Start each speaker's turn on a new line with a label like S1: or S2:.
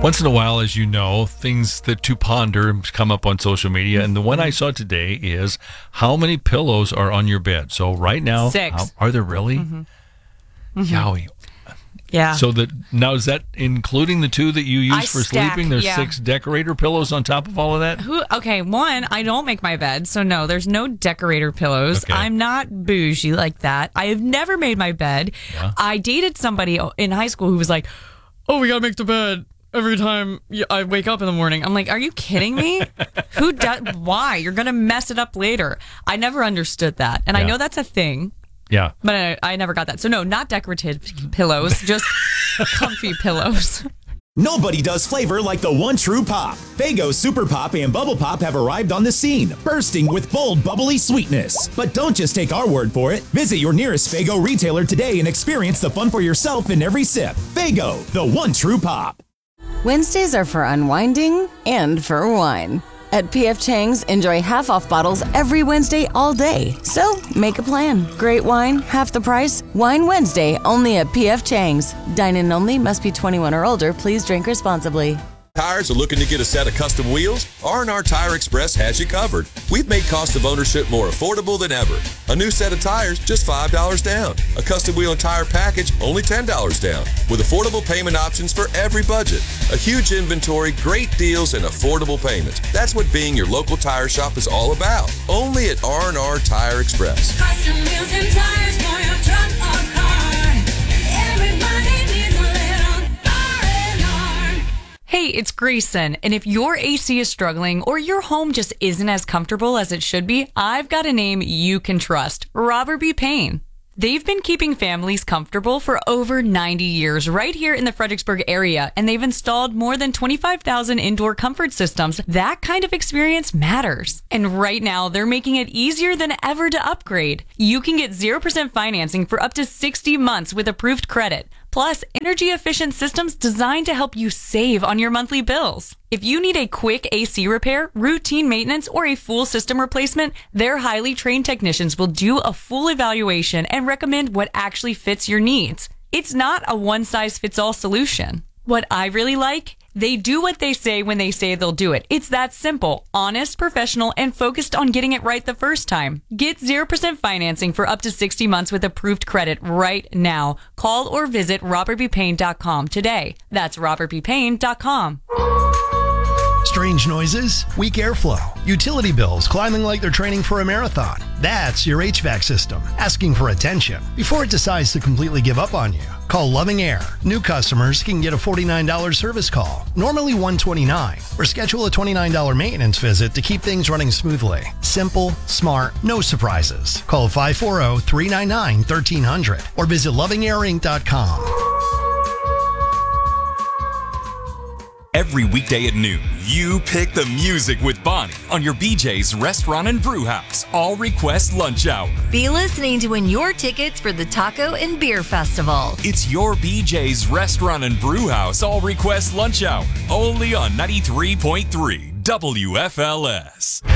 S1: Once in a while, as you know, things that to ponder come up on social media. And the one I saw today is how many pillows are on your bed? So right now,
S2: 6.
S1: Are there really? Yowie.
S2: Yeah.
S1: So now is that including the 2 that you use for sleeping? There's 6 decorator pillows on top of all of that?
S2: Okay, one, I don't make my bed, so no, there's no decorator pillows.
S1: Okay.
S2: I'm not bougie like that. I have never made my bed.
S1: Yeah.
S2: I dated somebody in high school who was like, "Oh, we gotta make the bed every time I wake up in the morning." I'm like, are you kidding me? Who does? Why? You're gonna mess it up later. I never understood that, and I know that's a thing.
S1: Yeah.
S2: But I never got that. So no, not decorative pillows, just comfy pillows.
S3: Nobody does flavor like the one true pop. Faygo Super Pop and Bubble Pop have arrived on the scene, bursting with bold, bubbly sweetness. But don't just take our word for it. Visit your nearest Faygo retailer today and experience the fun for yourself in every sip. Faygo, the one true pop.
S4: Wednesdays are for unwinding and for wine. At P.F. Chang's, enjoy half-off bottles every Wednesday all day. So, make a plan. Great wine, half the price. Wine Wednesday, only at P.F. Chang's. Dine-in only, must be 21 or older. Please drink responsibly.
S5: Tires are looking to get a set of custom wheels? R&R Tire Express has you covered. We've made cost of ownership more affordable than ever. A new set of tires, just $5 down. A custom wheel and tire package, only $10 down. With affordable payment options for every budget. A huge inventory, great deals, and affordable payments. That's what being your local tire shop is all about. Only at R&R Tire Express.
S6: Custom wheels and tires for your truck or car. Everybody needs a little R&R.
S2: Hey, it's Grayson, and if your AC is struggling or your home just isn't as comfortable as it should be, I've got a name you can trust, Robert B. Payne. They've been keeping families comfortable for over 90 years right here in the Fredericksburg area, and they've installed more than 25,000 indoor comfort systems. That kind of experience matters. And right now, they're making it easier than ever to upgrade. You can get 0% financing for up to 60 months with approved credit. Plus, energy-efficient systems designed to help you save on your monthly bills. If you need a quick AC repair, routine maintenance, or a full system replacement, their highly trained technicians will do a full evaluation and recommend what actually fits your needs. It's not a one-size-fits-all solution. What I really like? They do what they say when they say they'll do it. It's that simple, honest, professional, and focused on getting it right the first time. Get 0% financing for up to 60 months with approved credit right now. Call or visit robertbpayne.com today. That's robertbpayne.com.
S7: Strange noises, weak airflow, utility bills climbing like they're training for a marathon. That's your HVAC system asking for attention before it decides to completely give up on you. Call Loving Air. New customers can get a $49 service call, normally $129, or schedule a $29 maintenance visit to keep things running smoothly. Simple, smart, no surprises. Call 540-399-1300 or visit lovingairinc.com.
S8: Every weekday at noon, you pick the music with Bonnie on your BJ's Restaurant and Brew House All Request Lunch Hour.
S9: Be listening to win your tickets for the Taco and Beer Festival.
S8: It's your BJ's Restaurant and Brew House All Request Lunch Hour, only on 93.3 WFLS.